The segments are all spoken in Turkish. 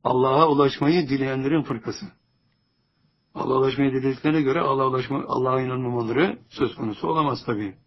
Allah'a ulaşmayı dileyenlerin fırkası. Allah'a ulaşmayı dilediklerine göre Allah'a inanmamaları söz konusu olamaz tabii.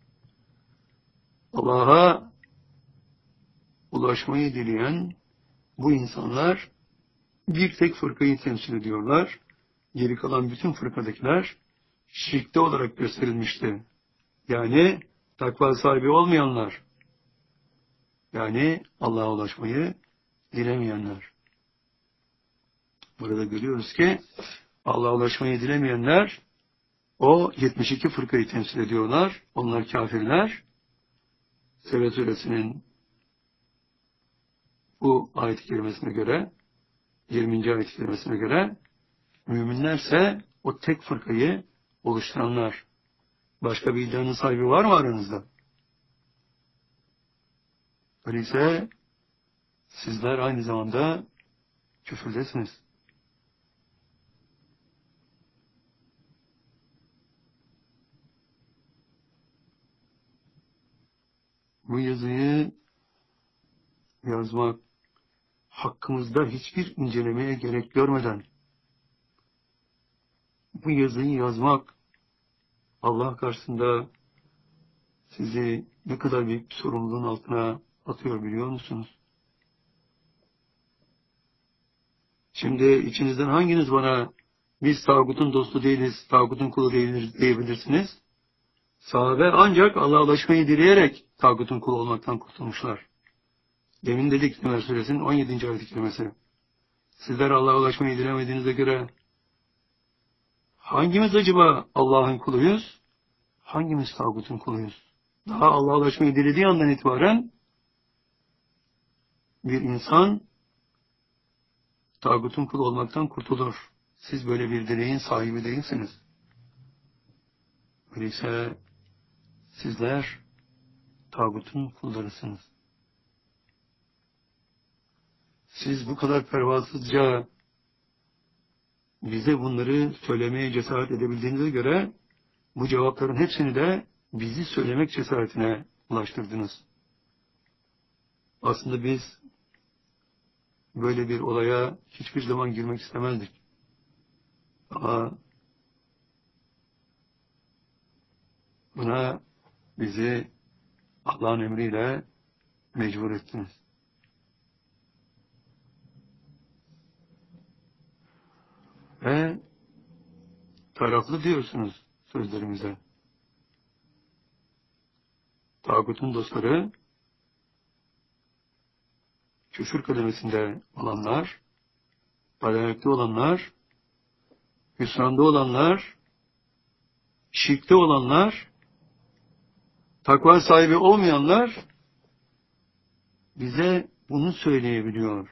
Allah'a ulaşmayı dileyen bu insanlar bir tek fırkayı temsil ediyorlar. Geri kalan bütün fırkadakiler şirkte olarak gösterilmişti. Yani takva sahibi olmayanlar. Yani Allah'a ulaşmayı dilemeyenler. Burada görüyoruz ki Allah'a ulaşmayı dilemeyenler o 72 fırkayı temsil ediyorlar. Onlar kafirler. Sebe suresinin bu ayet-i kerimesine göre 20. ayet-i kerimesine göre müminlerse o tek fırkayı oluşturanlar. Başka bir iddianın sahibi var mı aranızda? Öyleyse sizler aynı zamanda küfürdesiniz. Bu yazıyı yazmak hakkımızda hiçbir incelemeye gerek görmeden bu yazıyı yazmak Allah karşısında sizi ne kadar büyük bir sorumluluğun altına atıyor biliyor musunuz? Şimdi içinizden hanginiz bana biz tağutun dostu değiliz, tağutun kulu değiliz diyebilirsiniz? Sahabe ancak Allah'a ulaşmayı dileyerek tağutun kulu olmaktan kurtulmuşlar. Demin dedik Ömer Suresinin 17. ayet-i kerimesi. Sizler Allah'a ulaşmayı dilemediğinize göre hangimiz acaba Allah'ın kuluyuz? Hangimiz tağutun kuluyuz? Daha Allah'a ulaşmayı dilediği andan itibaren bir insan tağutun kulu olmaktan kurtulur. Siz böyle bir dileğin sahibi değilsiniz. Öyleyse sizler tağutun kullarısınız. Siz bu kadar pervasızca bize bunları söylemeye cesaret edebildiğinize göre bu cevapların hepsini de bizi söylemek cesaretine ulaştırdınız. Aslında biz böyle bir olaya hiçbir zaman girmek istemezdik. Ama buna bizi Allah'ın emriyle mecbur ettiniz. Ve taraflı diyorsunuz sözlerimize. Tağutun dostları, küfür kademesinde olanlar, dayanıklı olanlar, hüsranda olanlar, şirkte olanlar, takva sahibi olmayanlar bize bunu söyleyebiliyor.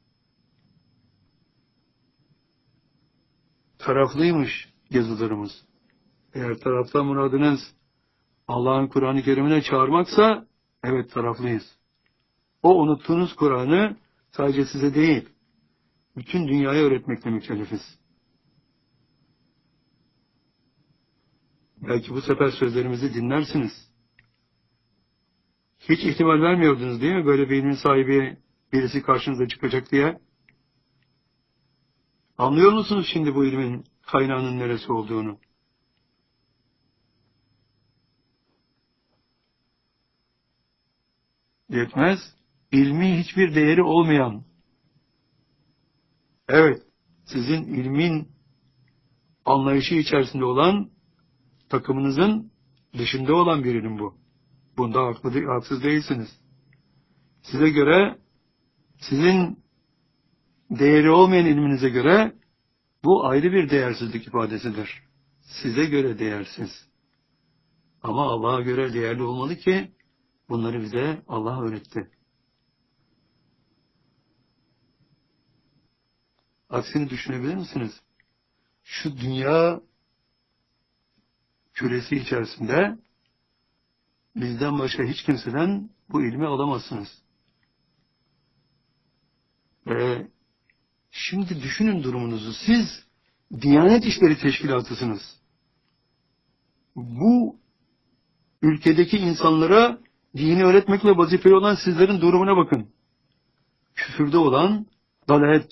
Taraflıymış yazılarımız. Eğer taraftan muradınız Allah'ın Kur'an-ı Kerim'ine çağırmaksa, evet taraflıyız. O unuttuğunuz Kur'an'ı sadece size değil, bütün dünyaya öğretmekle mükellefiz. Belki bu sefer sözlerimizi dinlersiniz. Hiç ihtimal vermiyordunuz değil mi? Böyle bir ilmin sahibi birisi karşınıza çıkacak diye. Anlıyor musunuz şimdi bu ilmin kaynağının neresi olduğunu? Yetmez, ilmi hiçbir değeri olmayan, evet, sizin ilmin anlayışı içerisinde olan takımınızın dışında olan bir ilim bu. Bunda haksız değilsiniz. Size göre, sizin değeri olmayan ilminize göre bu ayrı bir değersizlik ifadesidir. Size göre değersiz. Ama Allah'a göre değerli olmalı ki bunları bize Allah öğretti. Aksini düşünebilir misiniz? Şu dünya küresi içerisinde bizden başka hiç kimseden bu ilmi alamazsınız. Ve şimdi düşünün durumunuzu. Siz Diyanet İşleri Teşkilatısınız. Bu ülkedeki insanlara dini öğretmekle vazifeli olan sizlerin durumuna bakın. Küfürde olan, dalalet